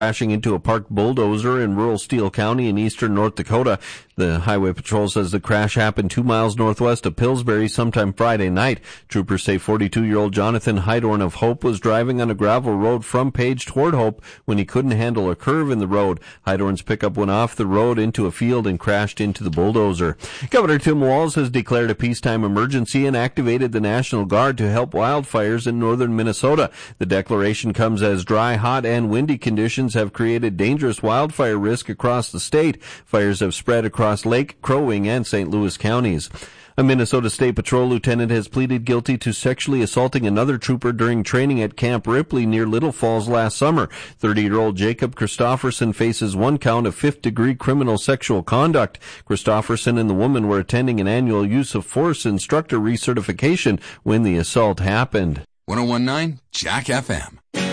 crashing into a parked bulldozer in rural Steele County in eastern North Dakota. The Highway Patrol says the crash happened 2 miles northwest of Pillsbury sometime Friday night. Troopers say 42-year-old Jonathan Hydorn of Hope was driving on a gravel road from Page toward Hope when he couldn't handle a curve in the road. Hydorn's pickup went off the road into a field and crashed into the bulldozer. Governor Tim Walz has declared a peacetime emergency and activated the National Guard to help wildfires in northern Minnesota. The declaration comes as dry, hot, and windy conditions have created dangerous wildfire risk across the state. Fires have spread across Lake, Crow Wing, and St. Louis counties. A Minnesota State Patrol lieutenant has pleaded guilty to sexually assaulting another trooper during training at Camp Ripley near Little Falls last summer. 30-year-old Jacob Christofferson faces 1 count of fifth-degree criminal sexual conduct. Christofferson and the woman were attending an annual use of force instructor recertification when the assault happened. 101.9 Jack FM.